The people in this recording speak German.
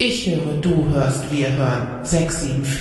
Ich höre, du hörst, wir hören. 6, 7,